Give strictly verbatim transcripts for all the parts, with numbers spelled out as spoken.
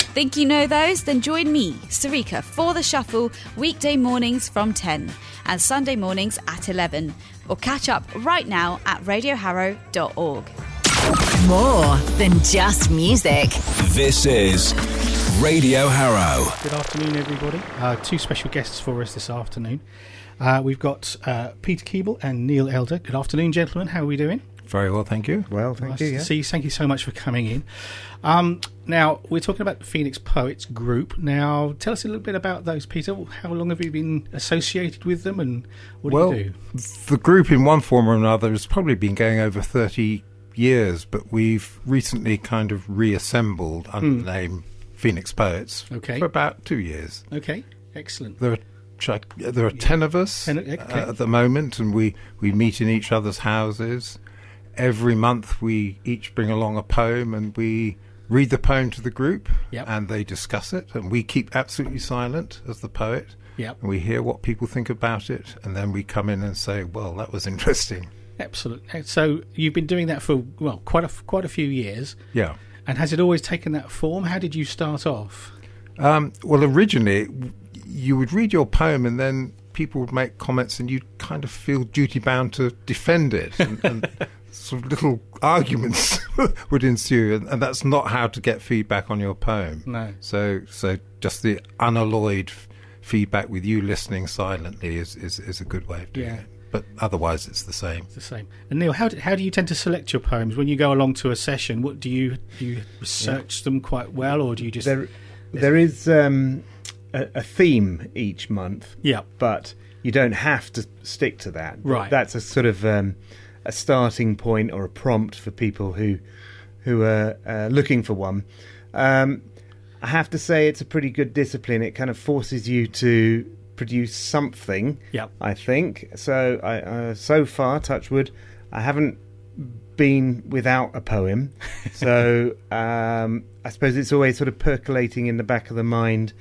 Think you know those? Then join me, Sarika, for The Shuffle, weekday mornings from ten and Sunday mornings at eleven. Or catch up right now at radio harrow dot org. More than just music. This is Radio Harrow. Good afternoon, everybody. Uh, two special guests for us this afternoon. Uh, we've got uh, Peter Keeble and Neil Elder. Good afternoon, gentlemen. How are we doing? Very well, thank you. Well, thank nice you. to Yeah. see you. Thank you so much for coming in. Um, now, we're talking about the Phoenix Poets group. Now, tell us a little bit about those, Peter. How long have you been associated with them, and what well, do you do? The group, in one form or another, has probably been going over thirty years, but we've recently kind of reassembled under Mm. the name Phoenix Poets Okay. for about two years. Okay, excellent. There are there are ten of us Ten- okay. uh, at the moment, and we, we meet in each other's houses. Every month we each bring along a poem, and we read the poem to the group, Yep. and they discuss it, and we keep absolutely silent as the poet. Yep. And we hear what people think about it, and then we come in and say, well, that was interesting. Excellent. So you've been doing that for, well, quite a, quite a few years. Yeah. And has it always taken that form? How did you start off? Um, well, originally, w- you would read your poem, and then people would make comments, and you'd kind of feel duty-bound to defend it. And, and sort of little arguments would ensue, and, and that's not how to get feedback on your poem. No. So, so just the unalloyed f- feedback with you listening silently is, is, is a good way of doing Yeah. it. But otherwise, it's the same. It's the same. And Neil, how do, how do you tend to select your poems when you go along to a session? What do you do? You research them quite well, or do you just? There, there is um, a, a theme each month. Yeah. But you don't have to stick to that. Right. That's a sort of um, a starting point or a prompt for people who who are uh, looking for one. Um, I have to say, it's a pretty good discipline. It kind of forces you to produce something. Yep. I think so. I uh, so far, touch wood, I haven't been without a poem. So um, I suppose it's always sort of percolating in the back of the mind,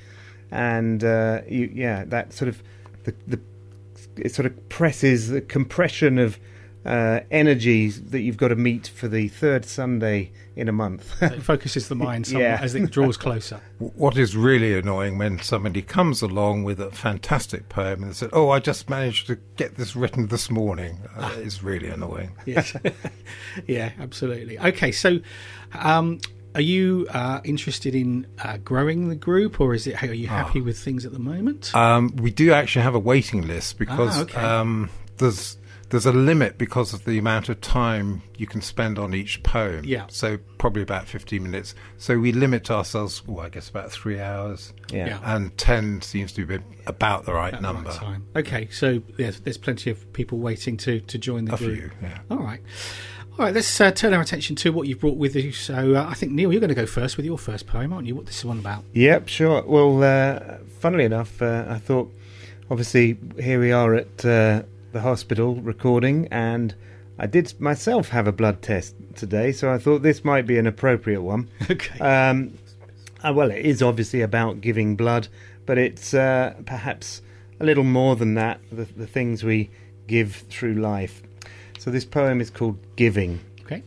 and uh, you, yeah, that sort of the, the it sort of presses the compression of uh, energies that you've got to meet for the third Sunday in a month. So it focuses the mind somewhat Yeah. as it draws closer. W- What is really annoying when somebody comes along with a fantastic poem and says, "Oh, I just managed to get this written this morning," uh, it's really annoying. Yes. Yeah, absolutely. Okay, so um, are you uh, interested in uh, growing the group, or is it? Are you happy with things at the moment? Um, we do actually have a waiting list because Ah, okay. um, there's there's a limit because of the amount of time you can spend on each poem. Yeah. So probably about fifteen minutes. So we limit ourselves, well, I guess about three hours. Yeah. Yeah. And ten seems to be about the right At the right number. time. Okay, so there's, there's plenty of people waiting to, to join the A group. few, yeah. All right. All right, let's uh, turn our attention to what you've brought with you. So uh, I think, Neil, you're going to go first with your first poem, aren't you? What this is one about? Yep, sure. Well, uh, funnily enough, uh, I thought, obviously, here we are at uh, the hospital recording, and I did myself have a blood test today, so I thought this might be an appropriate one. Okay. Um, uh, well, it is obviously about giving blood, but it's uh, perhaps a little more than that, the, the things we give through life. So this poem is called Giving. Okay.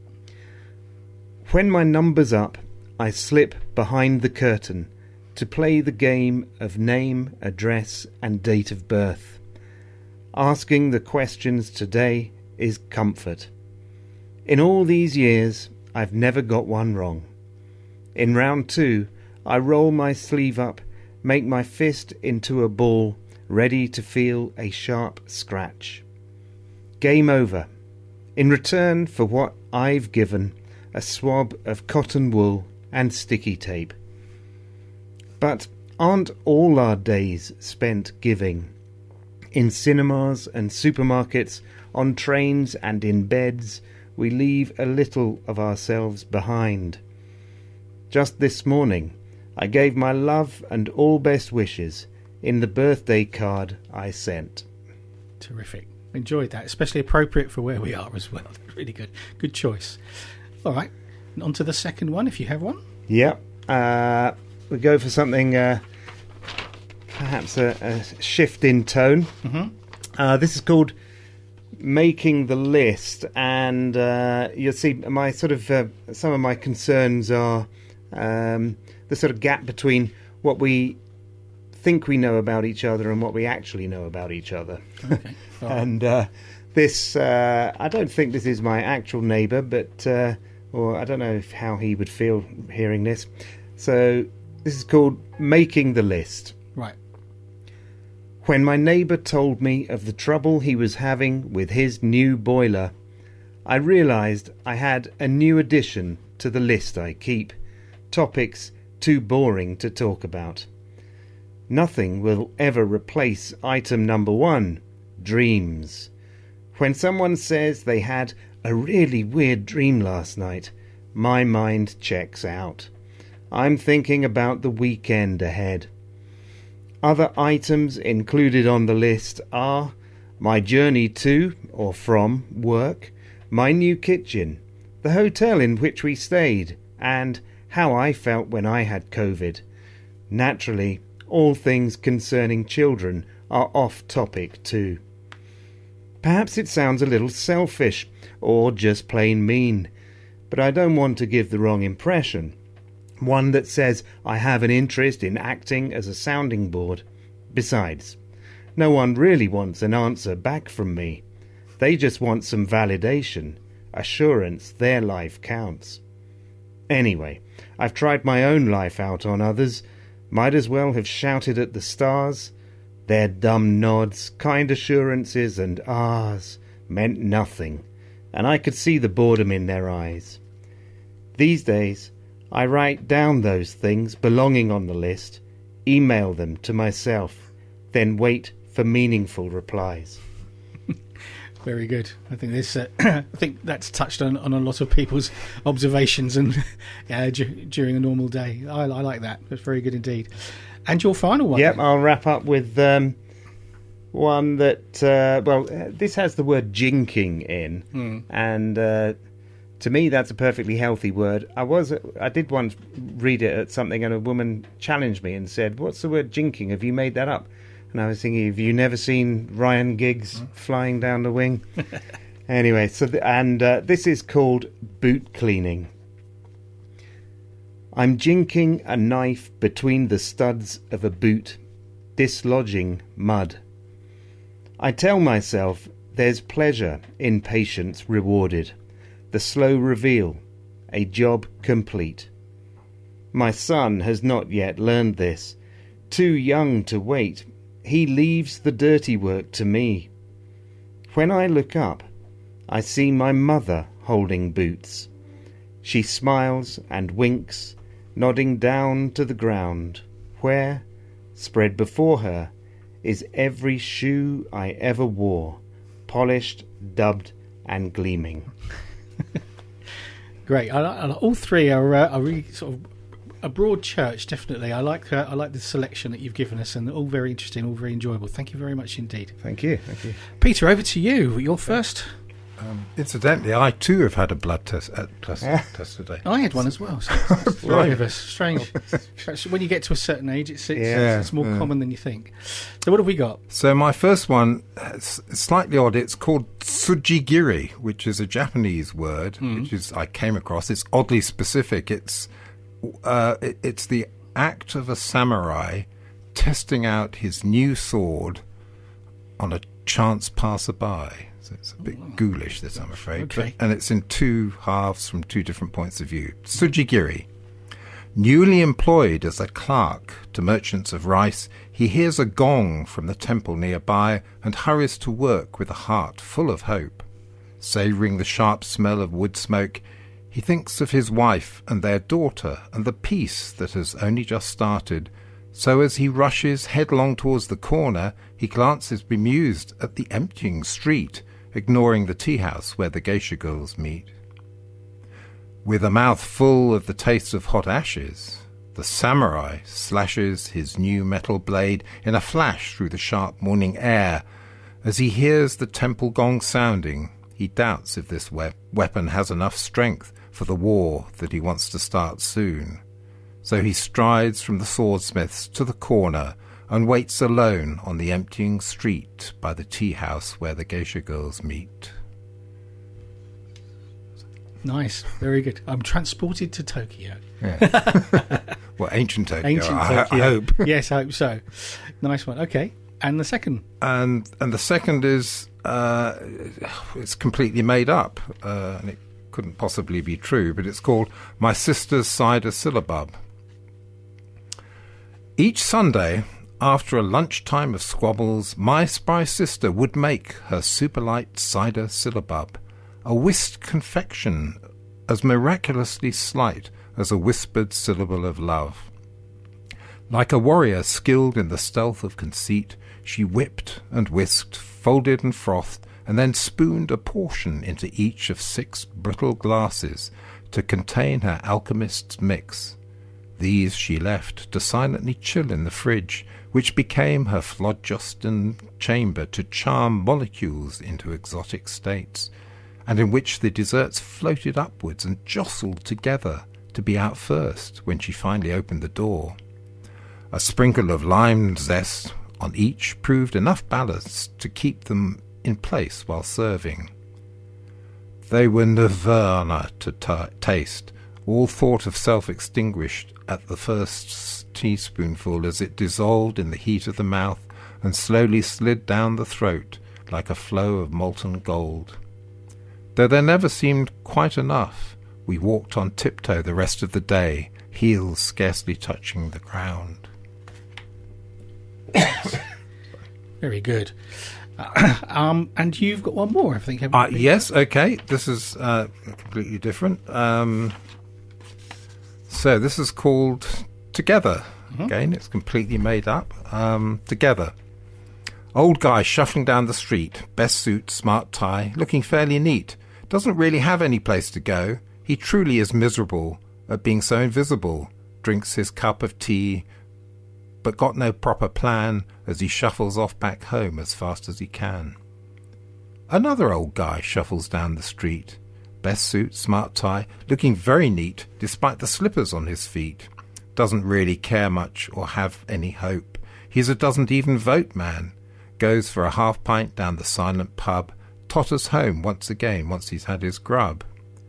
When my number's up, I slip behind the curtain to play the game of name, address, and date of birth. Asking the questions today is comfort. In all these years, I've never got one wrong. In round two, I roll my sleeve up, make my fist into a ball, ready to feel a sharp scratch. Game over. In return for what I've given, a swab of cotton wool and sticky tape. But aren't all our days spent giving? In cinemas and supermarkets, on trains and in beds, we leave a little of ourselves behind. Just this morning, I gave my love and all best wishes in the birthday card I sent. Terrific. Enjoyed that, especially appropriate for where we are as well. Really good. Good choice. All right. On to the second one, if you have one. Yep. Uh, we go for something, uh, perhaps a, a shift in tone. Mm-hmm. Uh, this is called Making the List, and uh, you'll see my sort of uh, some of my concerns are Um, the sort of gap between what we think we know about each other and what we actually know about each other. Okay. All right. And uh, this, uh, I don't think this is my actual neighbour, but, uh, or I don't know if, how he would feel hearing this. So this is called Making the List. Right. When my neighbour told me of the trouble he was having with his new boiler, I realised I had a new addition to the list I keep. Topics too boring to talk about. Nothing will ever replace item number one, dreams. When someone says they had a really weird dream last night, my mind checks out. I'm thinking about the weekend ahead. Other items included on the list are my journey to or from work, my new kitchen, the hotel in which we stayed, and how I felt when I had COVID. Naturally, all things concerning children are off topic too. Perhaps it sounds a little selfish or just plain mean, but I don't want to give the wrong impression. One that says I have an interest in acting as a sounding board. Besides, no one really wants an answer back from me. They just want some validation, assurance their life counts. Anyway, I've tried my own life out on others. Might as well have shouted at the stars. Their dumb nods, kind assurances, and ahs meant nothing, and I could see the boredom in their eyes. These days, I write down those things belonging on the list, email them to myself, then wait for meaningful replies. Very good. I think this. Uh, I think that's touched on, on a lot of people's observations and uh, d- during a normal day. I, I like that. That's very good indeed. And your final one. Yep, then? I'll wrap up with um, one that. Uh, well, uh, this has the word jinking in, Mm. and uh, to me, that's a perfectly healthy word. I was. I did once read it at something, and a woman challenged me and said, "What's the word jinking? Have you made that up?" And I was thinking, have you never seen Ryan Giggs mm. flying down the wing? Anyway, so the, and uh, this is called boot cleaning. I'm jinking a knife between the studs of a boot, dislodging mud. I tell myself there's pleasure in patience rewarded, the slow reveal, a job complete. My son has not yet learned this, too young to wait. He leaves the dirty work to me. When I look up, I see my mother holding boots. She smiles and winks, nodding down to the ground, where, spread before her, is every shoe I ever wore, polished, dubbed, and gleaming. Great. I, I, all three are, uh, are really sort of a broad church, definitely. I like uh, I like the selection that you've given us, and all very interesting, all very enjoyable. Thank you very much indeed. Thank you. Thank you. Peter, over to you. You're first. Um, incidentally, I too have had a blood test, uh, test, test today. I had one as well. So it's three of us. Strange. When you get to a certain age, it's it's, Yeah, it's more yeah. common than you think. So what have we got? So my first one is slightly odd. It's called tsujigiri, which is a Japanese word, Mm. which is I came across. It's oddly specific. It's uh, it, it's the act of a samurai testing out his new sword on a chance passerby. So it's a bit ghoulish, this, I'm afraid. Okay. But, and it's in two halves from two different points of view. Tsujigiri. Newly employed as a clerk to merchants of rice, he hears a gong from the temple nearby and hurries to work with a heart full of hope. Savouring the sharp smell of wood smoke, he thinks of his wife and their daughter and the peace that has only just started. So as he rushes headlong towards the corner, he glances bemused at the emptying street, ignoring the tea house where the geisha girls meet. With a mouth full of the taste of hot ashes, the samurai slashes his new metal blade in a flash through the sharp morning air. As he hears the temple gong sounding, he doubts if this we- weapon has enough strength for the war that he wants to start soon. So he strides from the swordsmith's to the corner and waits alone on the emptying street by the tea house where the geisha girls meet. Nice, very good. I'm transported to Tokyo. Yeah. Well, ancient Tokyo, Ancient I, Tokyo. I hope. Yes, I hope so. Nice one. Okay, and the second. And and the second is uh, it's completely made up, uh, and it couldn't possibly be true, but it's called My Sister's Cider Syllabub. Each Sunday, after a lunchtime of squabbles, my spry sister would make her super-light cider syllabub, a whisked confection as miraculously slight as a whispered syllable of love. Like a warrior skilled in the stealth of conceit, she whipped and whisked, folded and frothed, and then spooned a portion into each of six brittle glasses to contain her alchemist's mix. These she left to silently chill in the fridge, which became her phlogiston chamber to charm molecules into exotic states, and in which the desserts floated upwards and jostled together to be out first when she finally opened the door. A sprinkle of lime zest on each proved enough ballast to keep them in place while serving. They were nirvana to t- taste. All thought of self extinguished at the first teaspoonful as it dissolved in the heat of the mouth and slowly slid down the throat like a flow of molten gold. Though there never seemed quite enough, we walked on tiptoe the rest of the day, heels scarcely touching the ground. Very good. Uh, um, and you've got one more, I think. haven't Uh, you? yes, okay. This is uh, completely different. Um, so this is called Together. Mm-hmm. Again, it's completely made up. Um, Together. Old guy shuffling down the street, best suit, smart tie, looking fairly neat. Doesn't really have any place to go. He truly is miserable at being so invisible. Drinks his cup of tea, but got no proper plan as he shuffles off back home as fast as he can. Another old guy shuffles down the street. Best suit, smart tie, looking very neat despite the slippers on his feet. Doesn't really care much or have any hope. He's a doesn't even vote man. Goes for a half pint down the silent pub. Totters home once again once he's had his grub.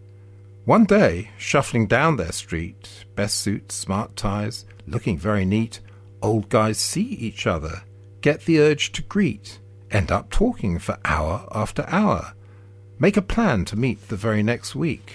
One day, shuffling down their street, best suits, smart ties, looking very neat, old guys see each other, get the urge to greet, end up talking for hour after hour, make a plan to meet the very next week.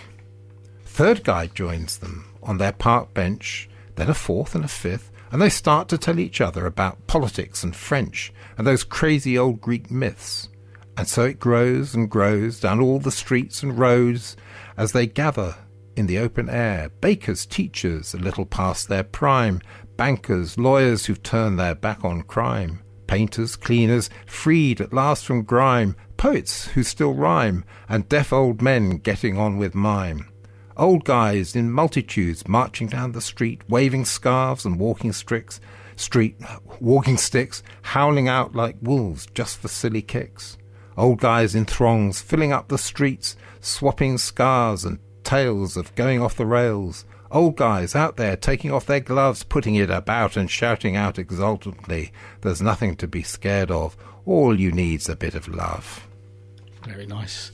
Third guy joins them on their park bench, then a fourth and a fifth, and they start to tell each other about politics and French and those crazy old Greek myths. And so it grows and grows down all the streets and roads as they gather in the open air, bakers, teachers, a little past their prime, bankers, lawyers who've turned their back on crime, painters, cleaners, freed at last from grime, poets who still rhyme, and deaf old men getting on with mime. Old guys in multitudes marching down the street, waving scarves and walking sticks, street walking sticks, howling out like wolves just for silly kicks. Old guys in throngs filling up the streets, swapping scars and tales of going off the rails. Old guys out there taking off their gloves, putting it about and shouting out exultantly, there's nothing to be scared of, all you need's a bit of love. Very nice.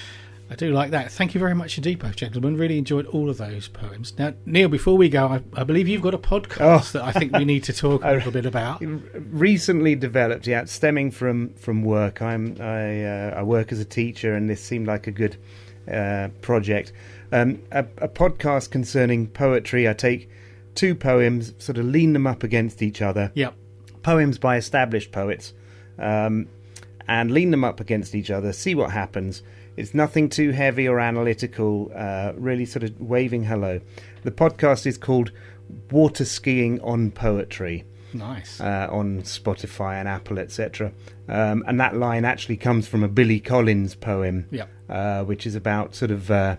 I do like that. Thank you very much indeed, both gentlemen. Really enjoyed all of those poems. Now, Neil, before we go, I, I believe you've got a podcast Oh. that I think we need to talk a little bit about. Recently developed, yeah, stemming from, from work. I'm I uh, I work as a teacher, and this seemed like a good uh, project. Um, a, a podcast concerning poetry. I take two poems, sort of lean them up against each other. Yep. Poems by established poets, um, and lean them up against each other. See what happens. It's nothing too heavy or analytical. Uh, really, sort of waving hello. The podcast is called Water Skiing on Poetry. Nice. Uh, on Spotify and Apple, et cetera. Um, and that line actually comes from a Billy Collins poem, Yep. uh, which is about sort of uh,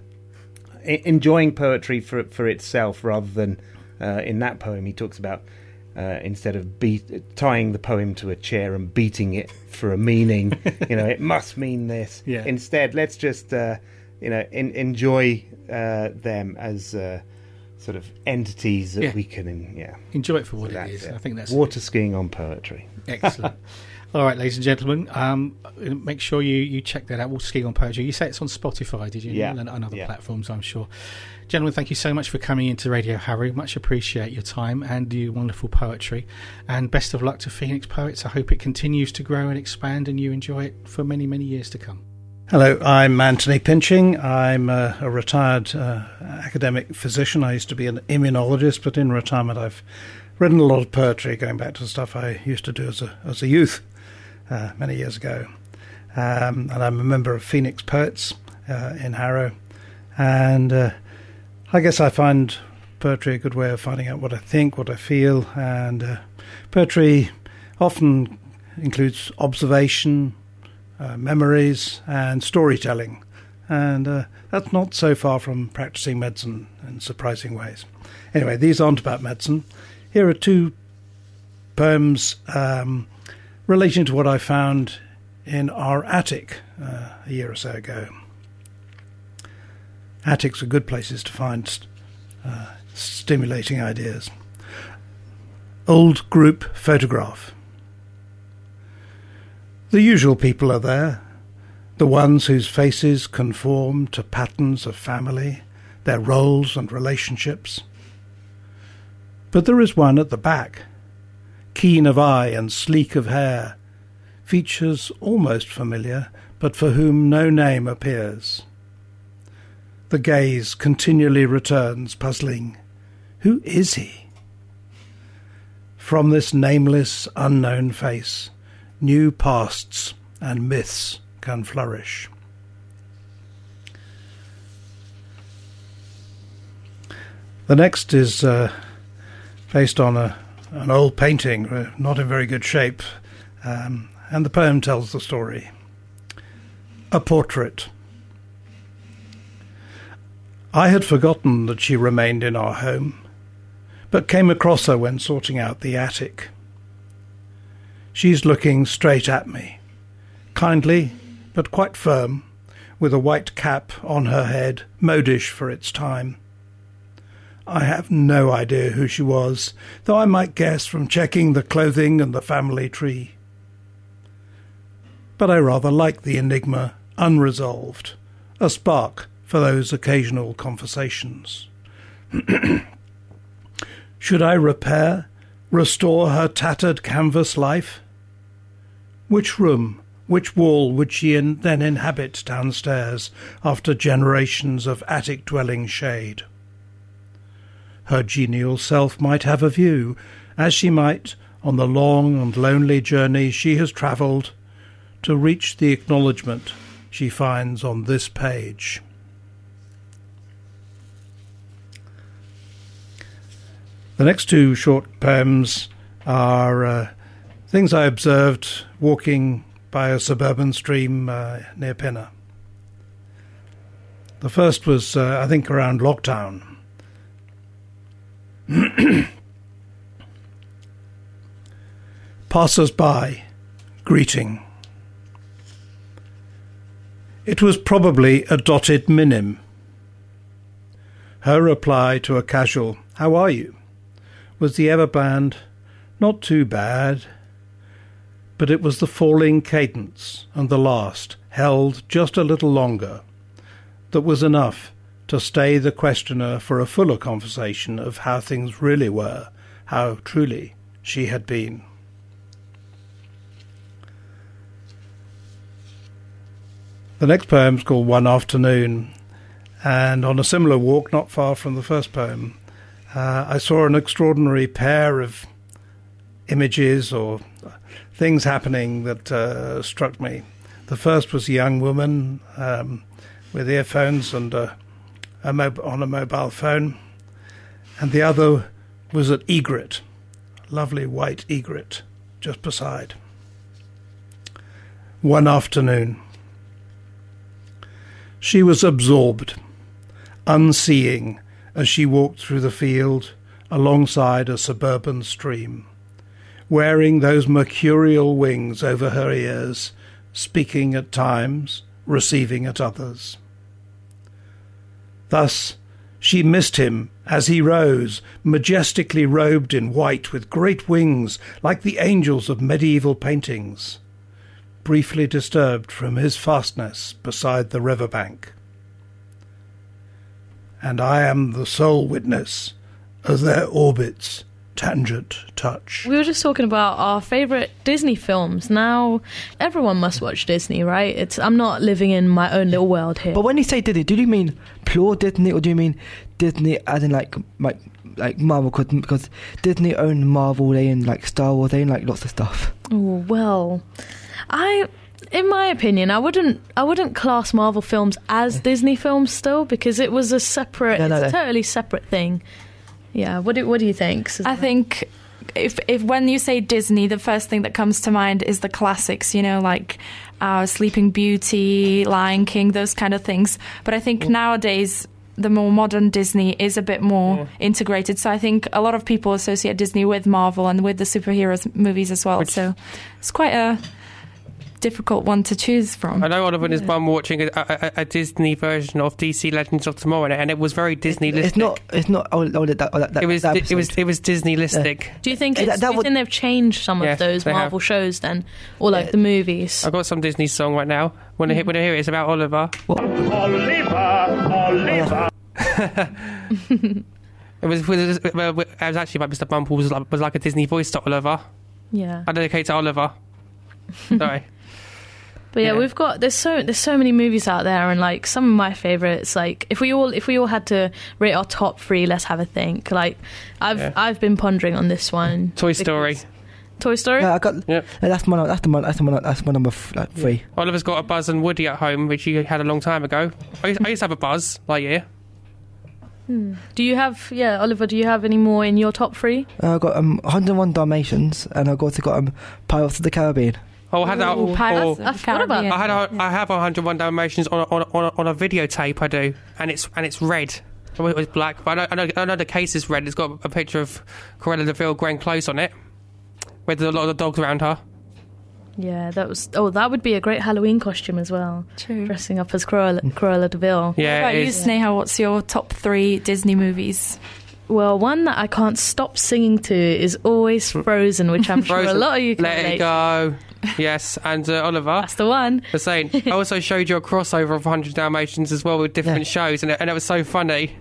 e- enjoying poetry for for itself, rather than uh, in that poem he talks about uh, instead of beat, tying the poem to a chair and beating it for a meaning. You know, it must mean this. Yeah. Instead, let's just uh, you know en- enjoy uh, them as. Uh, sort of entities that Yeah. we can, in, yeah. Enjoy it for what So it that's is. it. I think that's Water skiing on poetry. excellent. All right, ladies and gentlemen, um, make sure you, you check that out. Water Skiing on Poetry. You say it's on Spotify, did you? Yeah. And, and other Yeah. platforms, I'm sure. Gentlemen, thank you so much for coming into Radio Harry. Much appreciate your time and your wonderful poetry. And best of luck to Phoenix Poets. I hope it continues to grow and expand and you enjoy it for many, many years to come. Hello, I'm Anthony Pinching. I'm a, a retired uh, academic physician. I used to be an immunologist, but in retirement I've written a lot of poetry, going back to stuff I used to do as a as a youth uh, many years ago. Um, and I'm a member of Phoenix Poets uh, in Harrow. And uh, I guess I find poetry a good way of finding out what I think, what I feel. And uh, poetry often includes observation, Uh, memories and storytelling, and uh, that's not so far from practicing medicine in surprising ways. Anyway, these aren't about medicine. Here are two poems um, relating to what I found in our attic uh, a year or so ago. Attics are good places to find uh, stimulating ideas. Old group photograph. The usual people are there, the ones whose faces conform to patterns of family, their roles and relationships. But there is one at the back, keen of eye and sleek of hair, features almost familiar, but for whom no name appears. The gaze continually returns, puzzling, who is he? From this nameless, unknown face, new pasts and myths can flourish. The next is uh, based on a, an old painting, uh, not in very good shape, um, and the poem tells the story. A portrait. I had forgotten that she remained in our home, but came across her when sorting out the attic. She's looking straight at me, kindly but quite firm, with a white cap on her head, modish for its time. I have no idea who she was, though I might guess from checking the clothing and the family tree. But I rather like the enigma unresolved, a spark for those occasional conversations. Should I repair, restore her tattered canvas life? Which room, which wall would she in, then inhabit downstairs after generations of attic-dwelling shade? Her genial self might have a view, as she might, on the long and lonely journey she has travelled, to reach the acknowledgement she finds on this page. The next two short poems are uh, things I observed walking by a suburban stream uh, near Pinner. The first was, uh, I think, around lockdown. Passers-by, greeting. It was probably a dotted minim. Her reply to a casual, "How are you?" was the ever bland, "Not too bad." But it was the falling cadence, and the last, held just a little longer, that was enough to stay the questioner for a fuller conversation of how things really were, how truly she had been. The next poem is called One Afternoon, and on a similar walk not far from the first poem, uh, I saw an extraordinary pair of images or things happening that uh, struck me. The first was a young woman um, with earphones and a, a mob- on a mobile phone, and the other was an egret, a lovely white egret, just beside. One afternoon. She was absorbed, unseeing, as she walked through the field alongside a suburban stream, wearing those mercurial wings over her ears, speaking at times, receiving at others. Thus she missed him as he rose, majestically robed in white with great wings like the angels of medieval paintings, briefly disturbed from his fastness beside the river bank. And I am the sole witness as their orbits tangent touch. We were just talking about our favourite Disney films. Now, everyone must watch Disney, right? It's I'm not living in my own little world here. But when you say Disney, do you mean pure Disney, or do you mean Disney as in like like like Marvel? Cause, because Disney own Marvel, they own like Star Wars, they own like lots of stuff. Oh well, I, in my opinion, I wouldn't I wouldn't class Marvel films as Disney films still, because it was a separate, No, no, it's a no. totally separate thing. Yeah. What do What do you think, Susanna? I think if if when you say Disney, the first thing that comes to mind is the classics, you know, like uh, Sleeping Beauty, Lion King, those kind of things. But I think nowadays the more modern Disney is a bit more Yeah. integrated. So I think a lot of people associate Disney with Marvel and with the superheroes movies as well. Which- so it's quite a difficult one to choose from. I know Oliver and his mum were watching a, a, a Disney version of D C Legends of Tomorrow, and it was very Disney-listic. It's not. It's not. Oh, oh, that, oh, that, It was. that It was. episode. It was Disney-listic. Do you think Uh, it's, that- that do you would- think they've changed some Yeah, of those they have. Marvel shows then, or like Yeah. the movies? I got some Disney song right now. When I hear, when I hear it, it's about Oliver. It was. It was, it was actually about Mister Bumble was like, was like a Disney voice to Oliver. Yeah. I dedicate to Oliver. Sorry. But yeah, Yeah. we've got there's so there's so many movies out there, and like some of my favorites. Like if we all if we all had to rate our top three, let's have a think. Like I've Yeah. I've been pondering on this one. Toy because- Story. Toy Story. Yeah, I got. Yep. no, That's my. That's the one. That's the one. That's my number f- like three. Oliver's got a Buzz and Woody at home, which you had a long time ago. I used, I used to have a Buzz Lightyear. Do you have yeah, Oliver? Do you have any more in your top three? Uh, I got um one hundred one Dalmatians, and I also got um Pirates of the Caribbean. Oh, I had that. Ooh, Pirates oh, of I forgot about Caribbean. I had a, I have one hundred one Dalmatians on a, on a, on, a, on a videotape. I do, and it's and it's red. Oh, it was black, but I know, I know, I know the case is red. It's got a picture of Cruella de Vil, Glenn Close on it, with a lot of the dogs around her. Yeah, that was. Oh, that would be a great Halloween costume as well. True. Dressing up as Cruella, Cruella de Vil. Yeah, What about it you, is. Sneha? What's your top three Disney movies? Well, one that I can't stop singing to is always Frozen, which I'm sure a Frozen. lot of you can Let relate it go. Yes, and uh, Oliver. That's the one. The same. I also showed you a crossover of one hundred Dalmatians as well with different Yeah. shows, and it, and it was so funny.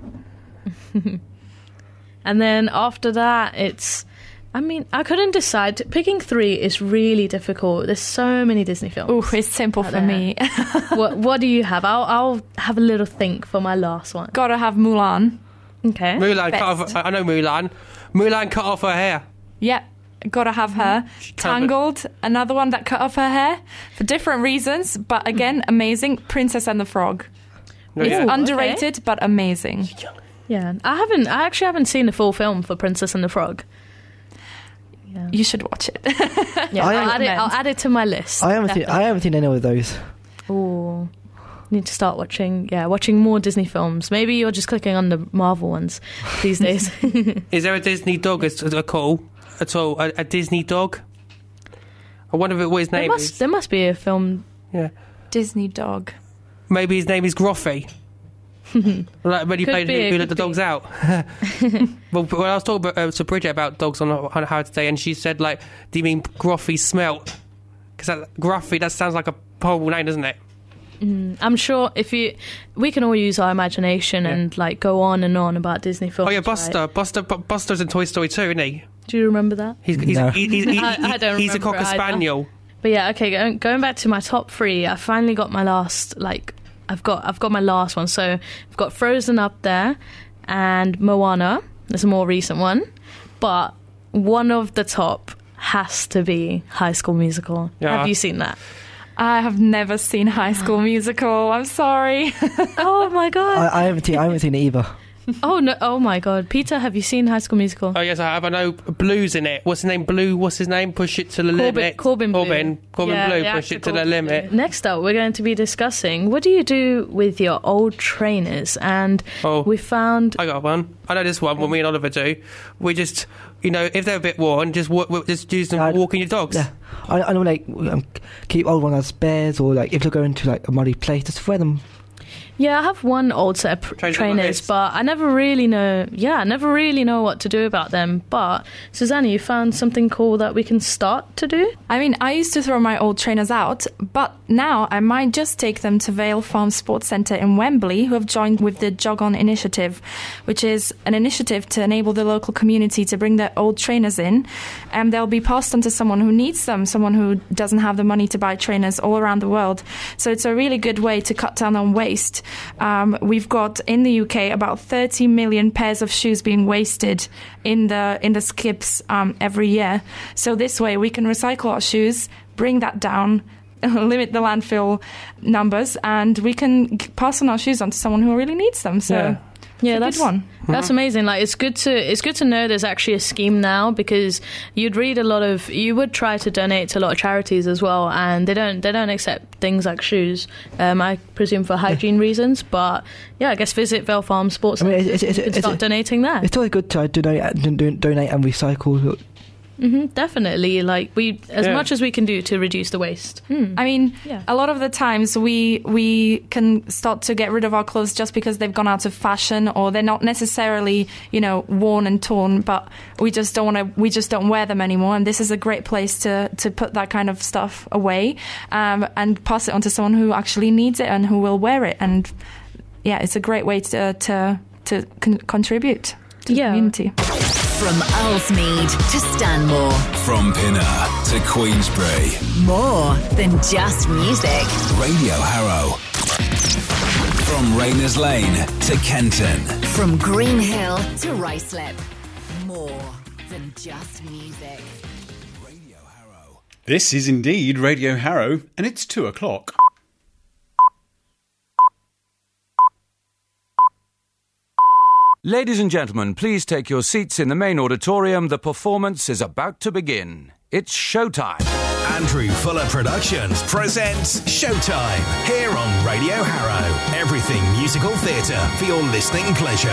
And then after that, it's. I mean, I couldn't decide. Picking three is really difficult. There's so many Disney films. Oh, it's simple Out for there. me. what What do you have? I'll I'll have a little think for my last one. Gotta have Mulan. Okay. Mulan cut Best. off. I know Mulan. Mulan cut off her hair. Yeah, gotta have her. Covered. Tangled, another one that cut off her hair for different reasons, but again, amazing. Princess and the Frog. No, It's yeah. Ooh. underrated, but amazing. Yeah, I haven't. I actually haven't seen the full film for Princess and the Frog. Yeah, You should watch it. yeah I I'll, add it, recommend. I'll add it to my list. I haven't seen. I haven't seen any of those. Oh, need to start watching. Yeah, watching more Disney films. Maybe you're just clicking on the Marvel ones these days. Is there a Disney dog at a call at all? A, a Disney dog? I wonder if- what his there name must is. there must be a film. Yeah, Disney dog. maybe his name is Groffy. Like when he Could played be, Who Let could the Dogs be. Out. Well, when I was talking about, uh, to Bridget about dogs on, on How Today, and she said, like, do you mean Groffy smelt? Because Gruffy, that sounds like a horrible name, doesn't it? I'm sure if you, we can all use our imagination Yeah. and like go on and on about Disney films. Oh yeah, right? Buster. Buster. Bu- Buster's in Toy Story two, isn't he? Do you remember that? He's he's No. he- he's, he- I- I he- don't he's a remember cocker either. spaniel. But yeah, okay. Going, going back to my top three, I finally got my last. Like, I've got, I've got my last one. So I've got Frozen up there, and Moana. There's a more recent one, but one of the top has to be High School Musical. Yeah. Have you seen that? I have never seen High School Musical. I'm sorry. Oh my god! I, I haven't seen. I haven't seen it either. oh no! Oh my god! Peter, have you seen High School Musical? Oh yes, I have. I know Blue's in it. What's his name? Blue. What's his name? Push it to the Corbin- limit. Corbin Blue. Corbin. Corbin Yeah, Blue. the Push actor it to the Corbin limit. Blue. Next up, we're going to be discussing what do you do with your old trainers, and Oh. we found. I got one. I know this one. What me and Oliver do, we just, you know, if they're a bit worn, just walk, we just use them Yeah, for walking your dogs. Yeah, I, I know. Like um, keep old ones as spares, or like if you're going to like a muddy place, just wear them. Yeah, I have one old set of pr- Trainers trainers, like but I never really know. Yeah, I never really know what to do about them. But Susanna, you found something cool that we can start to do? I mean, I used to throw my old trainers out, but now I might just take them to Vale Farm Sports Centre in Wembley, who have joined with the Jog On initiative, which is an initiative to enable the local community to bring their old trainers in, and they'll be passed on to someone who needs them, someone who doesn't have the money to buy trainers all around the world. So it's a really good way to cut down on waste. Um, we've got in the U K about thirty million pairs of shoes being wasted in the in the skips um, every year. So this way we can recycle our shoes, bring that down, limit the landfill numbers, and we can pass on our shoes on to someone who really needs them. So. Yeah. Yeah, It's a that's good one. That's amazing. Like, it's good to it's good to know there's actually a scheme now, because you'd read a lot of you would try to donate to a lot of charities as well, and they don't they don't accept things like shoes. Um, I presume for hygiene reasons, but yeah, I guess visit Vale Farm Sports I mean, Centre it's, it's, and it's, start it's, donating there. it's always good to donate, and- donate and recycle. hmm definitely, like we as Yeah. much as we can do to reduce the waste. Hmm. I mean, Yeah. a lot of the times we we can start to get rid of our clothes just because they've gone out of fashion, or they're not necessarily, you know, worn and torn, but we just don't want to we just don't wear them anymore. And this is a great place to to put that kind of stuff away, um, and pass it on to someone who actually needs it and who will wear it. And yeah, it's a great way to to to con- contribute to Yeah. the community. From Ellesmead to Stanmore. From Pinner to Queensbury. More than just music. Radio Harrow. From Rayners Lane to Kenton. From Green Hill to Ruislip. More than just music. Radio Harrow. This is indeed Radio Harrow, and it's two o'clock. Ladies and gentlemen, please take your seats in the main auditorium. The performance is about to begin. It's showtime. Andrew Fuller Productions presents Showtime here on Radio Harrow. Everything musical theatre for your listening pleasure.